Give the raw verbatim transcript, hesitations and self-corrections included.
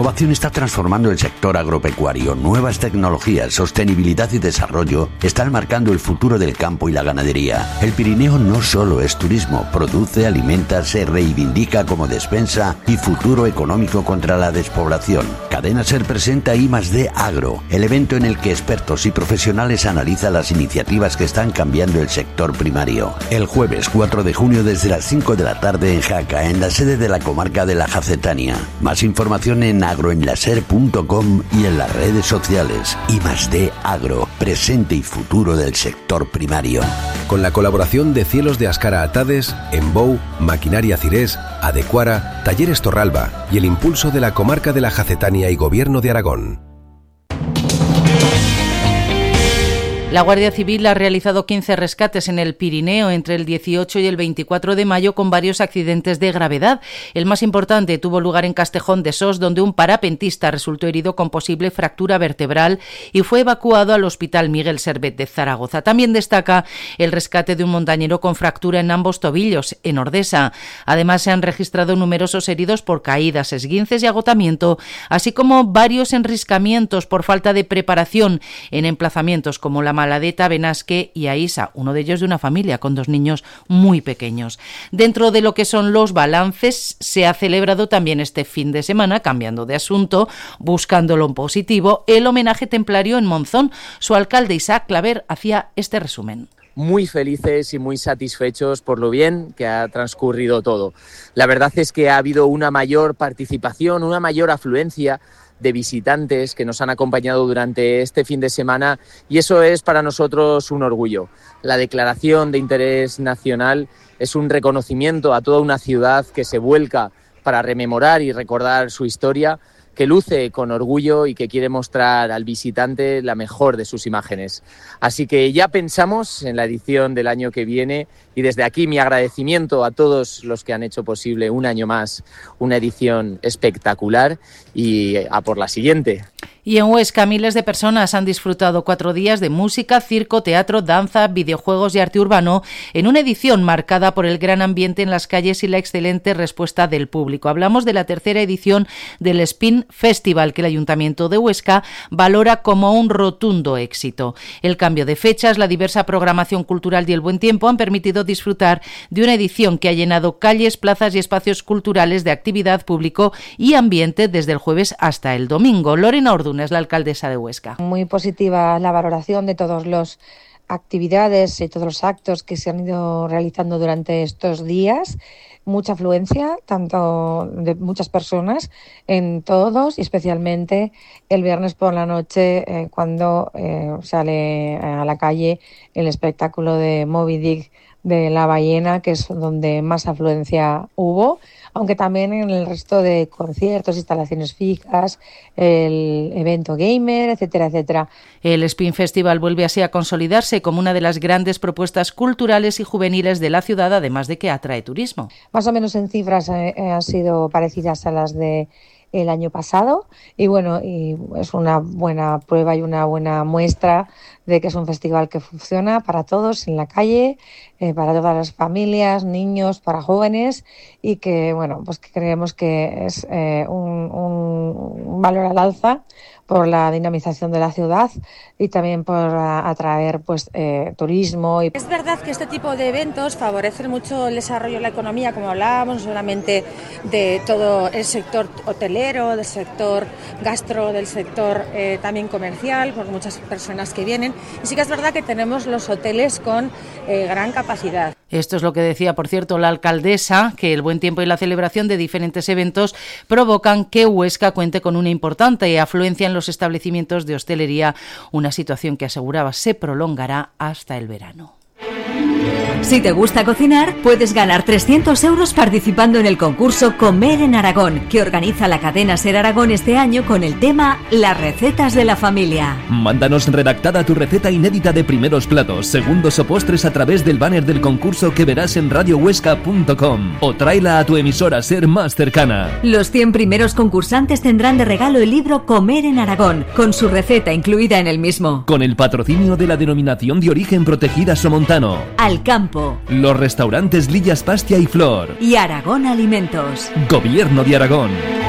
La innovación está transformando el sector agropecuario. Nuevas tecnologías, sostenibilidad y desarrollo están marcando el futuro del campo y la ganadería. El Pirineo no solo es turismo, produce, alimenta, se reivindica como despensa y futuro económico contra la despoblación. Cadena Ser presenta I más D Agro, el evento en el que expertos y profesionales analizan las iniciativas que están cambiando el sector primario. El jueves cuatro de junio desde las cinco de la tarde en Jaca, en la sede de la comarca de la Jacetania. Más información en agroenlaser punto com y en las redes sociales. I más D Agro, presente y futuro del sector primario. Con la colaboración de Cielos de Ascara Atades, Embou, Maquinaria Cirés, Adecuara, Talleres Torralba y el impulso de la comarca de la Jacetania y Gobierno de Aragón. La Guardia Civil ha realizado quince rescates en el Pirineo entre el dieciocho y el veinticuatro de mayo con varios accidentes de gravedad. El más importante tuvo lugar en Castejón de Sos, donde un parapentista resultó herido con posible fractura vertebral y fue evacuado al Hospital Miguel Servet de Zaragoza. También destaca el rescate de un montañero con fractura en ambos tobillos, en Ordesa. Además, se han registrado numerosos heridos por caídas, esguinces y agotamiento, así como varios enriscamientos por falta de preparación en emplazamientos como la Maladeta, Benasque y Aisa, uno de ellos de una familia con dos niños muy pequeños. Dentro de lo que son los balances, se ha celebrado también este fin de semana, cambiando de asunto, buscando lo positivo, el homenaje templario en Monzón. Su alcalde Isaac Claver hacía este resumen. Muy felices y muy satisfechos por lo bien que ha transcurrido todo. La verdad es que ha habido una mayor participación, una mayor afluencia de visitantes que nos han acompañado durante este fin de semana y eso es para nosotros un orgullo. La declaración de interés nacional es un reconocimiento a toda una ciudad que se vuelca para rememorar y recordar su historia, que luce con orgullo y que quiere mostrar al visitante la mejor de sus imágenes. Así que ya pensamos en la edición del año que viene y desde aquí mi agradecimiento a todos los que han hecho posible un año más una edición espectacular y a por la siguiente. Y en Huesca, miles de personas han disfrutado cuatro días de música, circo, teatro, danza, videojuegos y arte urbano en una edición marcada por el gran ambiente en las calles y la excelente respuesta del público. Hablamos de la tercera edición del Spin Festival, que el Ayuntamiento de Huesca valora como un rotundo éxito. El cambio de fechas, la diversa programación cultural y el buen tiempo han permitido disfrutar de una edición que ha llenado calles, plazas y espacios culturales de actividad, público y ambiente desde el jueves hasta el domingo. Lorena Orduna es la alcaldesa de Huesca. Muy positiva la valoración de todas las actividades y todos los actos que se han ido realizando durante estos días. Mucha afluencia, tanto de muchas personas en todos y especialmente el viernes por la noche eh, cuando eh, sale a la calle el espectáculo de Moby Dick de la ballena, que es donde más afluencia hubo, aunque también en el resto de conciertos, instalaciones fijas, el evento gamer, etcétera, etcétera. El Spin Festival vuelve así a consolidarse como una de las grandes propuestas culturales y juveniles de la ciudad, además de que atrae turismo. Más o menos en cifras eh, han sido parecidas a las de el año pasado y bueno, y es una buena prueba y una buena muestra de que es un festival que funciona para todos en la calle, eh, para todas las familias, niños, para jóvenes y que bueno, pues que creemos que es eh, un, un, un valor al alza por la dinamización de la ciudad y también por atraer pues eh, turismo. Es verdad que este tipo de eventos favorecen mucho el desarrollo de la economía, como hablábamos, no solamente de todo el sector hotelero, del sector gastro, del sector eh, también comercial, por muchas personas que vienen. Y sí que es verdad que tenemos los hoteles con eh, gran capacidad. Esto es lo que decía, por cierto, la alcaldesa, que el buen tiempo y la celebración de diferentes eventos provocan que Huesca cuente con una importante afluencia en los establecimientos de hostelería, una situación que aseguraba se prolongará hasta el verano. Si te gusta cocinar, puedes ganar trescientos euros participando en el concurso Comer en Aragón, que organiza la cadena Ser Aragón este año con el tema Las recetas de la familia. Mándanos redactada tu receta inédita de primeros platos, segundos o postres a través del banner del concurso que verás en radio huesca punto com o tráela a tu emisora Ser más cercana. Los cien primeros concursantes tendrán de regalo el libro Comer en Aragón, con su receta incluida en el mismo. Con el patrocinio de la Denominación de Origen Protegida Somontano, Al Campo, los restaurantes Lillas Pastia y Flor y Aragón Alimentos. Gobierno de Aragón.